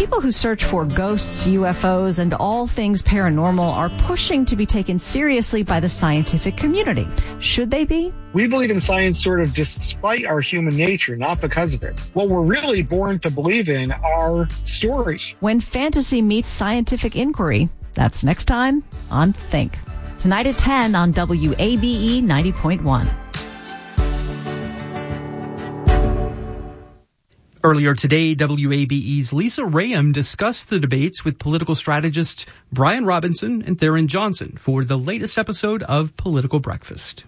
People who search for ghosts, UFOs, and all things paranormal are pushing to be taken seriously by the scientific community. Should they be? We believe in science sort of despite our human nature, not because of it. What we're really born to believe in are stories. When fantasy meets scientific inquiry, that's next time on Think. Tonight at 10 on WABE 90.1. Earlier today, WABE's Lisa Rayam discussed the debates with political strategist Brian Robinson and Theron Johnson for the latest episode of Political Breakfast.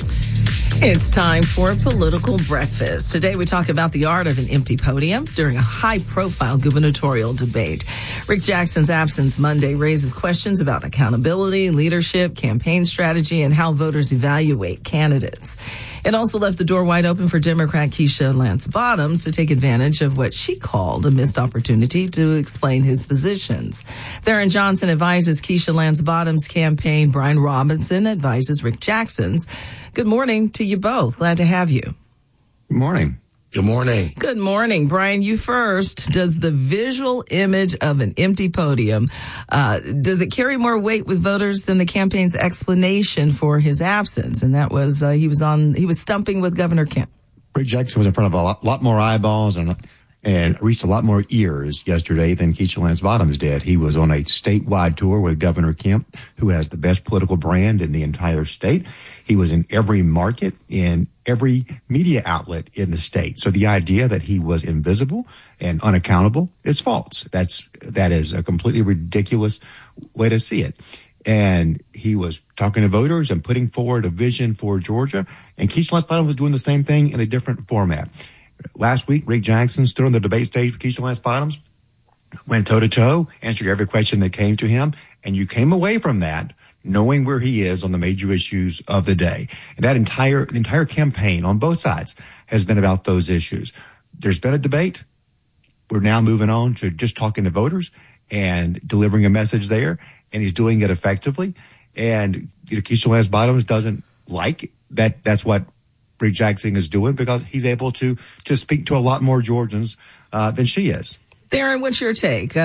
It's time for Political Breakfast. Today we talk about the art of an empty podium during a high-profile gubernatorial debate. Rick Jackson's absence Monday raises questions about accountability, leadership, campaign strategy, and how voters evaluate candidates. It also left the door wide open for Democrat Keisha Lance Bottoms to take advantage of what she called a missed opportunity to explain his positions. Theron Johnson advises Keisha Lance Bottoms' campaign. Brian Robinson advises Rick Jackson's. Good morning to you both. Glad to have you. Good morning. Good morning. Good morning. Brian, you first. Does the visual image of an empty podium, does it carry more weight with voters than the campaign's explanation for his absence? And that was, he was stumping with Governor Kemp. Rick Jackson was in front of a lot more eyeballs and reached a lot more ears yesterday than Keisha Lance Bottoms did. He was on a statewide tour with Governor Kemp, who has the best political brand in the entire state. He was in every market, in every media outlet in the state. So the idea that he was invisible and unaccountable is false. That is a completely ridiculous way to see it. And he was talking to voters and putting forward a vision for Georgia. And Keisha Lance Bottoms was doing the same thing in a different format. Last week, Rick Jackson stood on the debate stage with Keisha Lance Bottoms, went toe-to-toe, answered every question that came to him, and you came away from that knowing where he is on the major issues of the day. And that entire campaign on both sides has been about those issues. There's been a debate. We're now moving on to just talking to voters and delivering a message there, and he's doing it effectively. And Keisha Lance Bottoms doesn't like that. That's what Rick Jackson is doing, because he's able to speak to a lot more Georgians than she is. Theron, what's your take?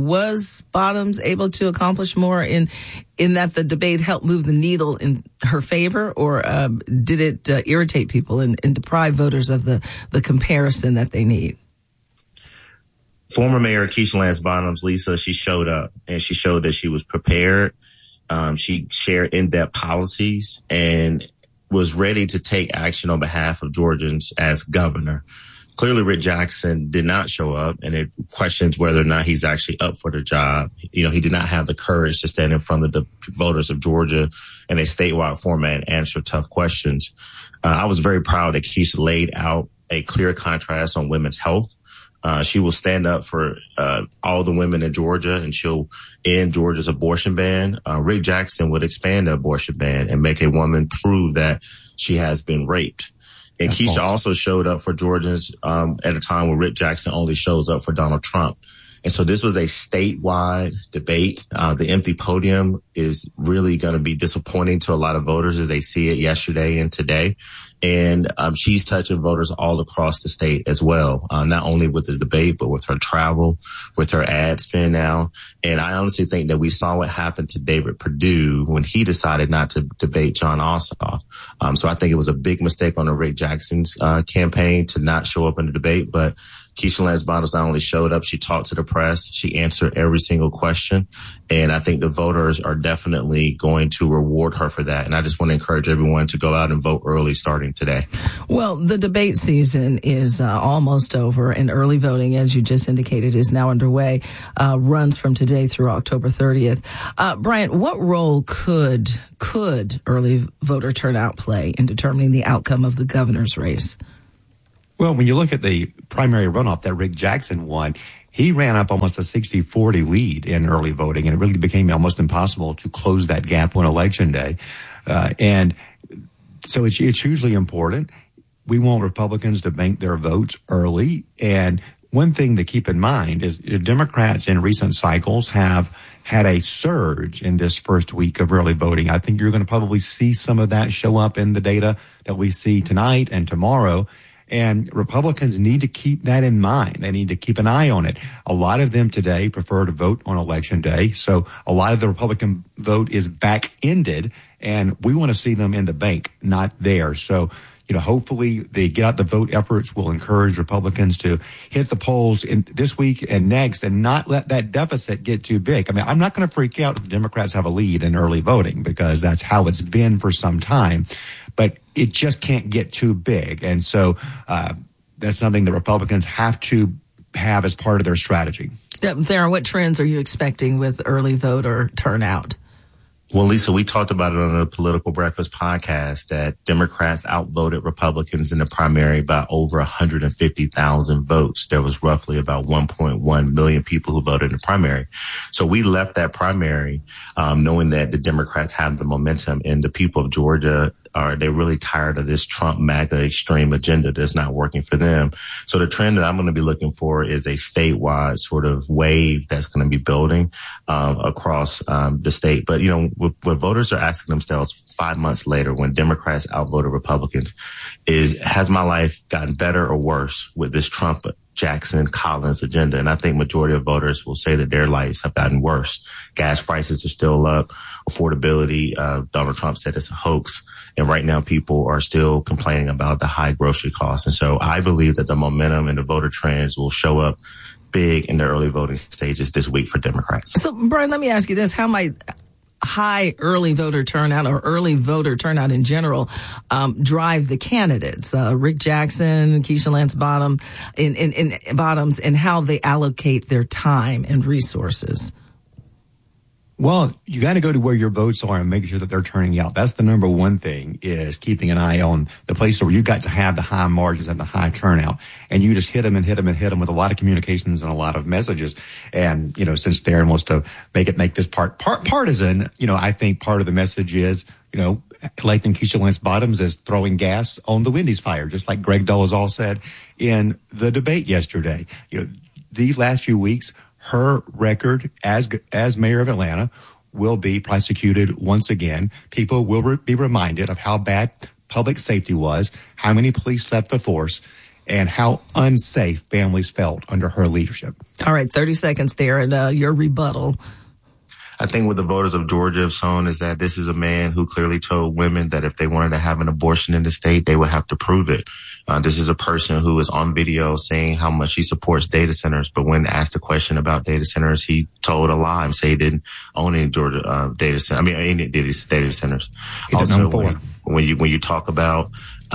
Was Bottoms able to accomplish more in that the debate helped move the needle in her favor, or did it irritate people and deprive voters of the comparison that they need? Former Mayor Keisha Lance Bottoms, Lisa, she showed up and she showed that she was prepared. She shared in-depth policies and was ready to take action on behalf of Georgians as governor. Clearly, Rick Jackson did not show up, and it questions whether or not he's actually up for the job. He did not have the courage to stand in front of the voters of Georgia in a statewide format and answer tough questions. I was very proud that Keisha laid out a clear contrast on women's health. She will stand up for all the women in Georgia, and she'll end Georgia's abortion ban. Rick Jackson would expand the abortion ban and make a woman prove that she has been raped. And that's Keisha false. Also showed up for Georgians at a time when Rick Jackson only shows up for Donald Trump. And so this was a statewide debate. The empty podium is really going to be disappointing to a lot of voters as they see it yesterday and today. And she's touching voters all across the state as well, not only with the debate, but with her travel, with her ad spend now. And I honestly think that we saw what happened to David Perdue when he decided not to debate Jon Ossoff. So I think it was a big mistake on the Rick Jackson's campaign to not show up in the debate. But Keisha Lance Bottoms not only showed up, she talked to the press, she answered every single question. And I think the voters are definitely going to reward her for that. And I just want to encourage everyone to go out and vote early starting today. Well, the debate season is almost over, and early voting, as you just indicated, is now underway, runs from today through October 30th. Brian, what role could early voter turnout play in determining the outcome of the governor's race? Well, when you look at the primary runoff that Rick Jackson won, he ran up almost a 60-40 lead in early voting, and it really became almost impossible to close that gap on Election Day. And so it's hugely important. We want Republicans to bank their votes early. And one thing to keep in mind is Democrats in recent cycles have had a surge in this first week of early voting. I think you're going to probably see some of that show up in the data that we see tonight and tomorrow. And Republicans need to keep that in mind. They need to keep an eye on it. A lot of them today prefer to vote on Election Day. So a lot of the Republican vote is back-ended, and we want to see them in the bank, not there. So, hopefully the get out the vote efforts will encourage Republicans to hit the polls in this week and next and not let that deficit get too big. I mean, I'm not going to freak out if the Democrats have a lead in early voting because that's how it's been for some time, but it just can't get too big. And so that's something that Republicans have to have as part of their strategy. Theron, what trends are you expecting with early voter turnout? Well, Lisa, we talked about it on the Political Breakfast podcast that Democrats outvoted Republicans in the primary by over 150,000 votes. There was roughly about 1.1 million people who voted in the primary. So we left that primary knowing that the Democrats have the momentum, and the people of Georgia they're really tired of this Trump MAGA extreme agenda that's not working for them. So the trend that I'm going to be looking for is a statewide sort of wave that's going to be building across the state. But, what voters are asking themselves 5 months later when Democrats outvoted Republicans is, has my life gotten better or worse with this Trump Jackson Collins agenda? And I think majority of voters will say that their lives have gotten worse. Gas prices are still up. Affordability, Donald Trump said it's a hoax. And right now people are still complaining about the high grocery costs. And so I believe that the momentum and the voter trends will show up big in the early voting stages this week for Democrats. So, Brian, let me ask you this. How might high early voter turnout or early voter turnout in general drive the candidates, Rick Jackson, Keisha Lance Bottoms, and how they allocate their time and resources? Well, you got to go to where your votes are and make sure that they're turning out. That's the number one thing, is keeping an eye on the places where you got to have the high margins and the high turnout. And you just hit them with a lot of communications and a lot of messages. And, since Theron wants to make this part partisan, I think part of the message is, electing Keisha Lance Bottoms is throwing gas on the Wendy's fire, just like Greg Dolezal said in the debate yesterday. These last few weeks, her record as mayor of Atlanta will be prosecuted once again. People will be reminded of how bad public safety was, how many police left the force, and how unsafe families felt under her leadership. All right, 30 seconds there, and your rebuttal. I think what the voters of Georgia have shown is that this is a man who clearly told women that if they wanted to have an abortion in the state, they would have to prove it. This is a person who is on video saying how much he supports data centers, but when asked a question about data centers, he told a lie and said he didn't own any Georgia data centers. Also, when you talk about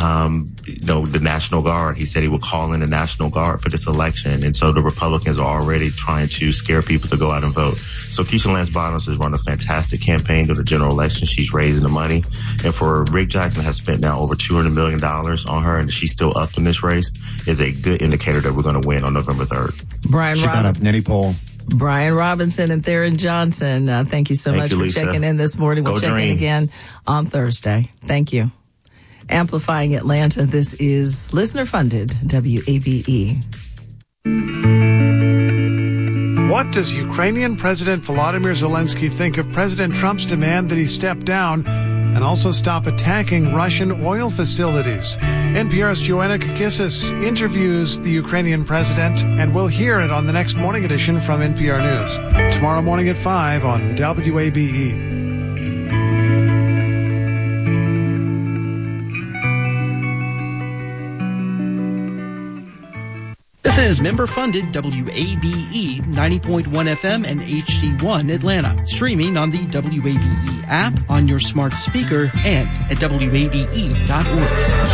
the National Guard, he said he would call in the National Guard for this election. And so the Republicans are already trying to scare people to go out and vote. So Keisha Lance Bottoms has run a fantastic campaign to the general election. She's raising the money. And for Rick Jackson to have spent now over $200 million on her, and she's still up in this race, is a good indicator that we're going to win on November 3rd. She got a nitty poll. Brian Robinson and Theron Johnson, thank you so much for checking in this morning. We'll check in again on Thursday. Thank you. Amplifying Atlanta, this is listener-funded WABE. What does Ukrainian President Volodymyr Zelensky think of President Trump's demand that he step down and also stop attacking Russian oil facilities? NPR's Joanna Kakissis interviews the Ukrainian president, and we'll hear it on the next morning edition from NPR News. Tomorrow morning at 5 on WABE. This is member-funded WABE 90.1 FM and HD1 Atlanta. Streaming on the WABE app, on your smart speaker, and at WABE.org.